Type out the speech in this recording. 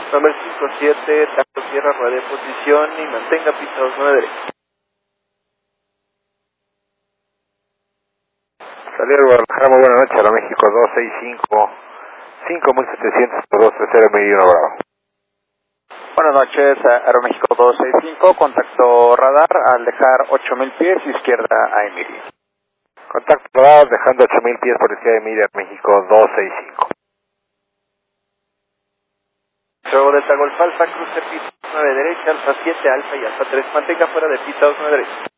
Number 57, Tango Sierra, radio posición y mantenga pista 29 derecha. Salida de Guadalajara, muy buena noche, Aeroméxico 265, 5700 por 230, Meridiano Bravo. Buenas noches, Aeroméxico 265, contacto radar al dejar 8000 pies, izquierda a Emilia. Contacto radar dejando 8000 pies por izquierda de Emilia, México 265. Luego Delta Golf Alfa, cruce pista 9 derecha, Alfa 7, Alfa y Alfa 3, mantenga fuera de pista 29 derecha.